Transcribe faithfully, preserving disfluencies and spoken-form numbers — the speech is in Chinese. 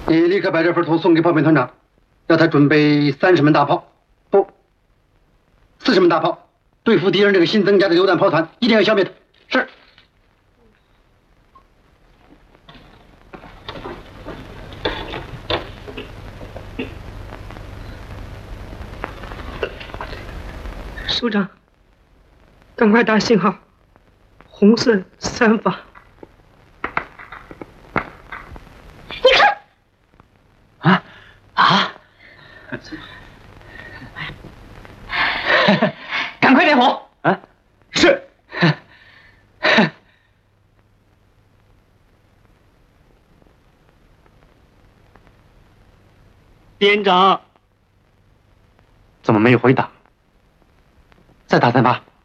你立刻把这份图送给炮兵团长，让他准备三十门大炮，不，四十门大炮，对付敌人这个新增加的榴弹炮团，一定要消灭它。是。 首长，赶快打信号，红色三发。 你看， 啊啊！ 赶快点火！ 啊，是。 连长， 怎么没有回答？再打三发。